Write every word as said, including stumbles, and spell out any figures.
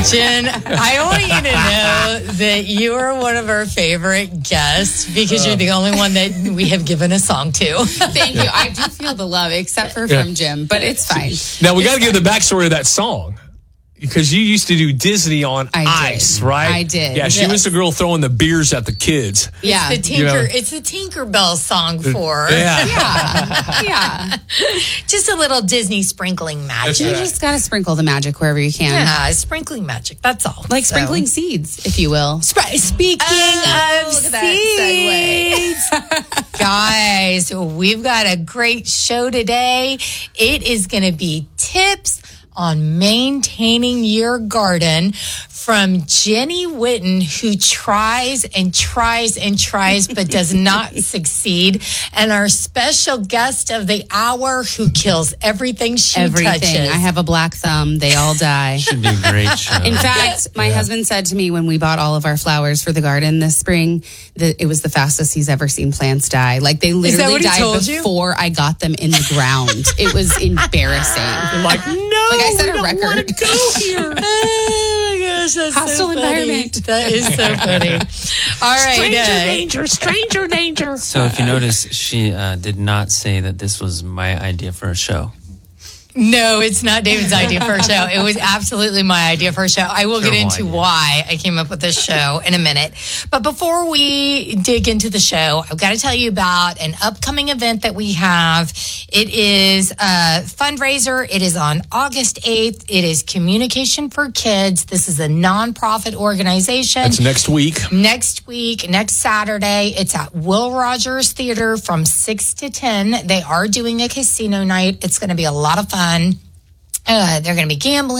Jen, I want you to know that you are one of our favorite guests because you're the only one that we have given a song to. Thank you. I do feel the love, except for from Yeah. Jim, but it's fine. Now, we got to give the backstory of that song. Because you used to do Disney on I did. Ice, right? I did. Yeah, she Yes. was the girl throwing the beers at the kids. Yeah. It's the Tinker, You know. it's the Tinkerbell song for her. Yeah. Yeah. Yeah. Just a little Disney sprinkling magic. You just got to sprinkle the magic wherever you can. Yeah, sprinkling magic. That's all. Like So- sprinkling seeds, if you will. Spr- Speaking Oh, of look at that seeds, guys, we've got a great show today. It is going to be tips on maintaining your garden from Jenny Whitten, who tries and tries and tries but does not succeed, and our special guest of the hour who kills everything she Everything. touches. I have a black thumb. They all die. Should be a great show. In fact, my husband said to me when we bought all of our flowers for the garden this spring that it was the fastest he's ever seen plants die. Like they literally what he died told you? before I got them in the ground. It was embarrassing. Like, no, Like I set we a don't record. want to go here. Oh my gosh, that's Hostile so funny. environment. That is so funny. All right. Stranger uh, danger, stranger danger. So if you notice, she uh, did not say that this was my idea for a show. No, it's not David's idea for a show. It was absolutely my idea for a show. I will Sure, get into why? why I came up with this show in a minute. But before we dig into the show, I've got to tell you about an upcoming event that we have. It is a fundraiser. It is on August eighth. It is Communication for Kids. This is a nonprofit organization. That's next week. Next week, next Saturday, it's at Will Rogers Theater from six to ten. They are doing a casino night. It's going to be a lot of fun. Uh, they're going to be gambling.